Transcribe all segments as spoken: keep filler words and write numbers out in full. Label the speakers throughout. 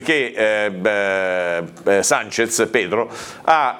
Speaker 1: che eh, eh, Sanchez, Pedro, ha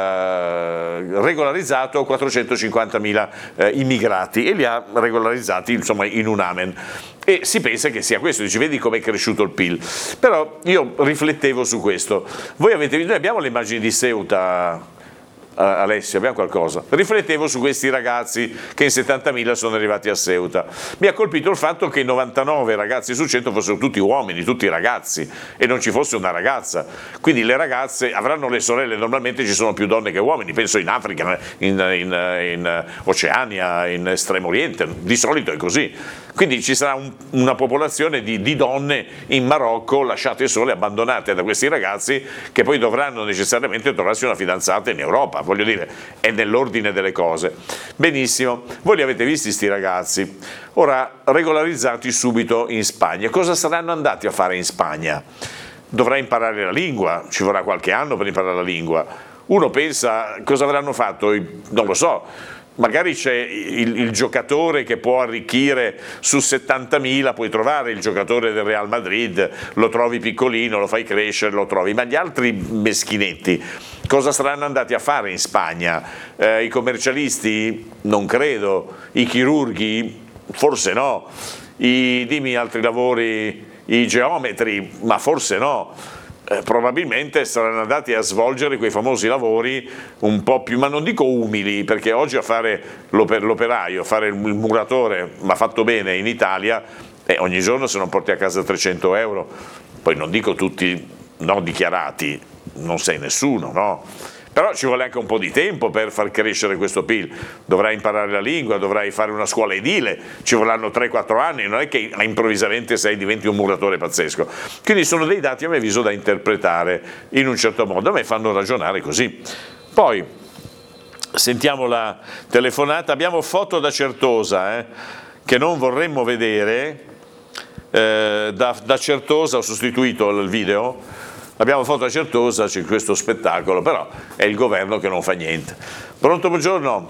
Speaker 1: eh, regolarizzato quattrocentocinquantamila eh, immigrati e li ha regolarizzati insomma in un amen. E si pensa che sia questo, dici vedi com'è cresciuto il P I L. Però io riflettevo su questo. Voi avete visto, noi abbiamo le immagini di Ceuta, Alessio, abbiamo qualcosa? Riflettevo su questi ragazzi che in settantamila sono arrivati a Ceuta. Mi ha colpito il fatto che novantanove ragazzi su cento fossero tutti uomini, tutti ragazzi, e non ci fosse una ragazza. Quindi le ragazze avranno le sorelle, normalmente ci sono più donne che uomini, penso in Africa, in, in, in Oceania, in Estremo Oriente, di solito è così. Quindi ci sarà un, una popolazione di, di donne in Marocco lasciate sole, abbandonate da questi ragazzi che poi dovranno necessariamente trovarsi una fidanzata in Europa, voglio dire, è nell'ordine delle cose. Benissimo, voi li avete visti sti ragazzi, ora regolarizzati subito in Spagna. Cosa saranno andati a fare in Spagna? Dovrà imparare la lingua, ci vorrà qualche anno per imparare la lingua. Uno pensa, cosa avranno fatto? Non lo so. Magari c'è il, il giocatore che può arricchire su settantamila, puoi trovare il giocatore del Real Madrid, lo trovi piccolino, lo fai crescere, lo trovi, ma gli altri meschinetti cosa saranno andati a fare in Spagna? Eh, I commercialisti? Non credo. I chirurghi? Forse no. I, dimmi altri lavori, i geometri? Ma forse no. Eh, probabilmente saranno andati a svolgere quei famosi lavori un po' più, ma non dico umili, perché oggi a fare l'oper, l'operaio, fare il muratore, ma fatto bene in Italia, eh, ogni giorno se non porti a casa trecento euro, poi non dico tutti no dichiarati, non sei nessuno, no? Però ci vuole anche un po' di tempo per far crescere questo P I L, dovrai imparare la lingua, dovrai fare una scuola edile, ci vorranno tre quattro anni, non è che improvvisamente sei diventi un muratore pazzesco. Quindi sono dei dati a mio avviso da interpretare in un certo modo, a me fanno ragionare così. Poi sentiamo la telefonata, abbiamo foto da Certosa eh, che non vorremmo vedere, eh, da, da Certosa ho sostituito il video. Abbiamo foto a Certosa, c'è questo spettacolo, però è il governo che non fa niente. Pronto, buongiorno?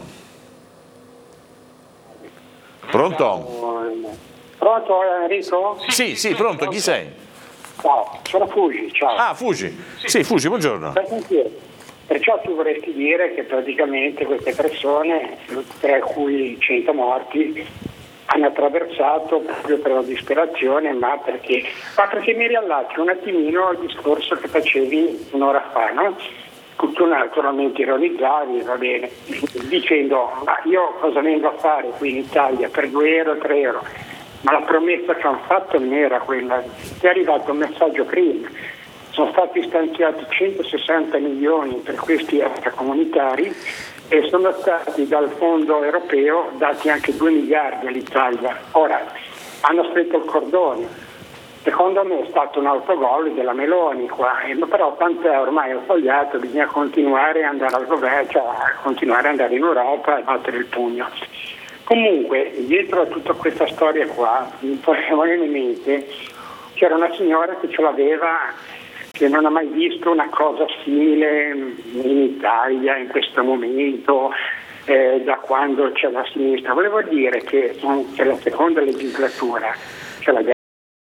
Speaker 1: Pronto?
Speaker 2: Pronto Enrico?
Speaker 1: Sì, sì, pronto, chi sei?
Speaker 2: Ciao, sono Fugi, ciao.
Speaker 1: Ah, Fugi, sì, Fugi, buongiorno.
Speaker 2: Perciò tu vorresti dire che praticamente queste persone, tra cui cento morti, hanno attraversato proprio per la disperazione, ma perché? Ma perché mi riallacci un attimino al discorso che facevi un'ora fa, no? Tu naturalmente ironizzavi, va bene, dicendo ma io cosa vengo a fare qui in Italia per due euro, tre euro? Ma la promessa che hanno fatto non era quella, è arrivato un messaggio prima, sono stati stanziati centosessanta milioni per questi extracomunitari e sono stati dal fondo europeo dati anche due miliardi all'Italia. Ora, hanno stretto il cordone. Secondo me è stato un autogol della Meloni qua, e, però tant'è, ormai ho sbagliato, bisogna continuare ad andare al governo, cioè continuare ad andare in Europa e battere il pugno. Comunque, dietro a tutta questa storia qua, mi viene in mente, c'era una signora che ce l'aveva, che non ha mai visto una cosa simile in Italia in questo momento, eh, da quando c'è la sinistra. Volevo dire che c'è la seconda legislatura, c'è la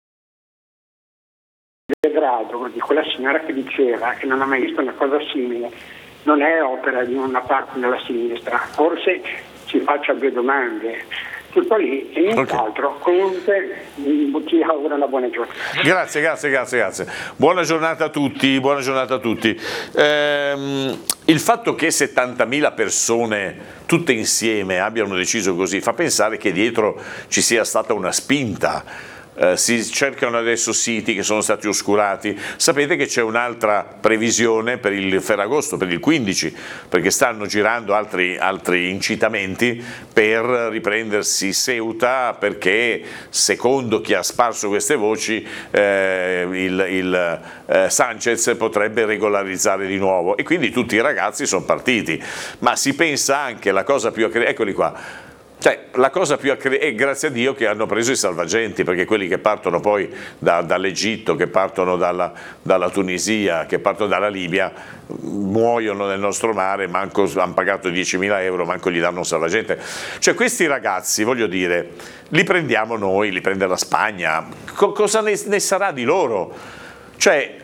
Speaker 2: degrado di quella signora che diceva che non ha mai visto una cosa simile, non è opera di una parte della sinistra, forse ci faccia due domande. Tutto lì e nient'altro. Okay. Comunque ti auguro una buona giornata.
Speaker 1: Grazie, grazie, grazie, grazie. Buona giornata a tutti, buona giornata a tutti. Ehm, il fatto che settantamila persone tutte insieme abbiano deciso così fa pensare che dietro ci sia stata una spinta. Uh, si cercano adesso siti che sono stati oscurati. Sapete che c'è un'altra previsione per il Ferragosto, per il quindici, perché stanno girando altri, altri incitamenti per riprendersi Ceuta, perché secondo chi ha sparso queste voci eh, il, il eh, Sanchez potrebbe regolarizzare di nuovo e quindi tutti i ragazzi sono partiti. Ma si pensa anche, la cosa più eccoli qua, cioè, la cosa più è grazie a Dio che hanno preso i salvagenti, perché quelli che partono poi da, dall'Egitto, che partono dalla, dalla Tunisia, che partono dalla Libia, muoiono nel nostro mare, manco, hanno pagato diecimila euro, manco gli danno un salvagente. Cioè questi ragazzi, voglio dire, li prendiamo noi, li prende la Spagna, Co- cosa ne, ne sarà di loro? Cioè